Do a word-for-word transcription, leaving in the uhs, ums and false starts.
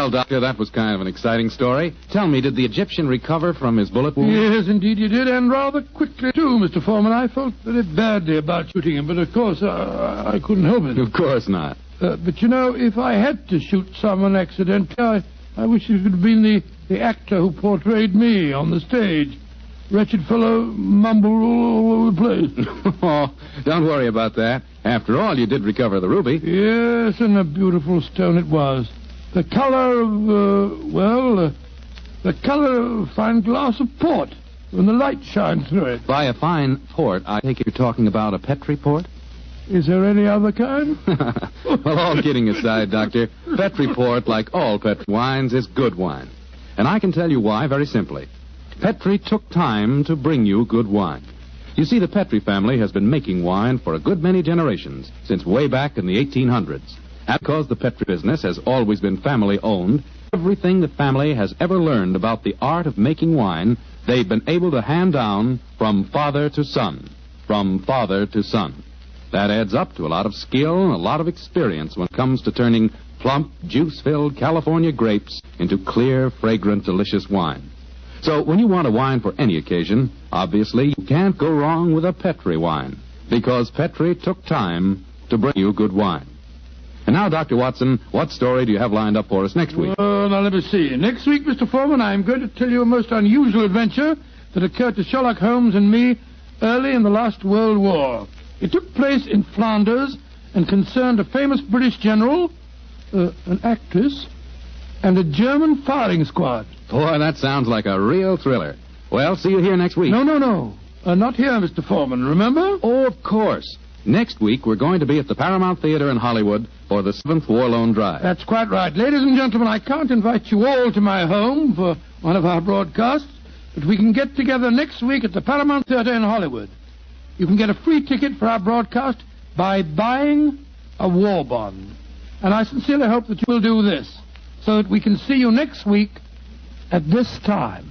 Well, Doctor, that was kind of an exciting story. Tell me, did the Egyptian recover from his bullet wound? Yes, indeed he did, and rather quickly, too, Mister Foreman. I felt very badly about shooting him, but of course I, I couldn't help it. Of course not. Uh, but, you know, if I had to shoot someone accidentally, I, I wish it could have been the, the actor who portrayed me on the stage. Wretched fellow mumbled all over the place. Oh, don't worry about that. After all, you did recover the ruby. Yes, and a beautiful stone it was. The color of, uh, well, uh, the color of fine glass of port when the light shines through it. By a fine port, I take it you're talking about a Petri port? Is there any other kind? Well, all kidding aside, Doctor, Petri port, like all Petri wines, is good wine. And I can tell you why very simply. Petri took time to bring you good wine. You see, the Petri family has been making wine for a good many generations, since way back in the eighteen hundreds. And because the Petri business has always been family-owned, everything the family has ever learned about the art of making wine, they've been able to hand down from father to son, from father to son. That adds up to a lot of skill and a lot of experience when it comes to turning plump, juice-filled California grapes into clear, fragrant, delicious wine. So when you want a wine for any occasion, obviously you can't go wrong with a Petri wine, because Petri took time to bring you good wine. And now, Doctor Watson, what story do you have lined up for us next week? Well, now let me see. Next week, Mister Foreman, I'm going to tell you a most unusual adventure that occurred to Sherlock Holmes and me early in the last World War. It took place in Flanders and concerned a famous British general, uh, an actress, and a German firing squad. Boy, that sounds like a real thriller. Well, see you here next week. No, no, no. Uh, not here, Mister Foreman, remember? Oh, of course. Next week, we're going to be at the Paramount Theater in Hollywood for the seventh War Loan Drive. That's quite right. Ladies and gentlemen, I can't invite you all to my home for one of our broadcasts, but we can get together next week at the Paramount Theater in Hollywood. You can get a free ticket for our broadcast by buying a war bond. And I sincerely hope that you will do this, so that we can see you next week at this time.